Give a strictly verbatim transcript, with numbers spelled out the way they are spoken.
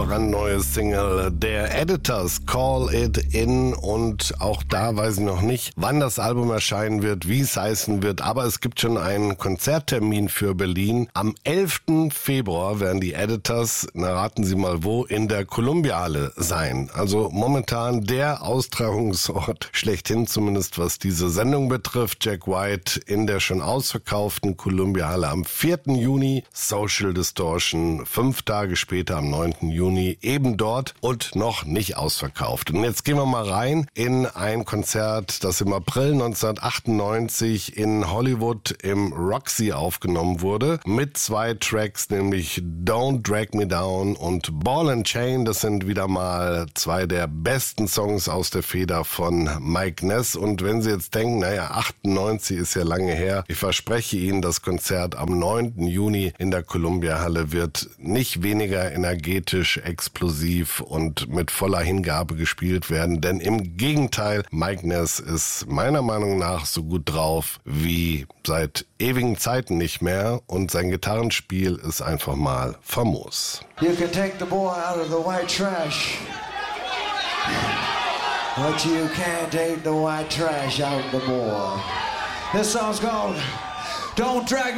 brandneue Single der Editors, Call It In, und auch da weiß ich noch nicht, wann das Album erscheinen wird, wie es heißen wird, aber es gibt schon einen Konzerttermin für Berlin. Am elften Februar werden die Editors, na raten Sie mal wo, in der Columbia-Halle sein. Also momentan der Austragungsort schlechthin, zumindest was diese Sendung betrifft. Jack White in der schon ausverkauften Columbia-Halle am vierten Juni, Social Distortion fünf Tage später am neunten Juni eben dort und noch nicht ausverkauft. Und jetzt gehen wir mal rein in ein Konzert, das im April neunzehnhundertachtundneunzig in Hollywood im Roxy aufgenommen wurde, mit zwei Tracks, nämlich Don't Drag Me Down und Ball and Chain. Das sind wieder mal zwei der besten Songs aus der Feder von Mike Ness. Und wenn Sie jetzt denken, naja, achtundneunzig ist ja lange her, ich verspreche Ihnen, das Konzert am neunten Juni in der Columbia-Halle wird nicht weniger energetisch, explosiv und mit voller Hingabe gespielt werden, denn im Gegenteil, Mike Ness ist meiner Meinung nach so gut drauf wie seit ewigen Zeiten nicht mehr und sein Gitarrenspiel ist einfach mal famos. You can take the boy out of the white trash, but you can't take the white trash out of the boy. This song's called Don't Drag Me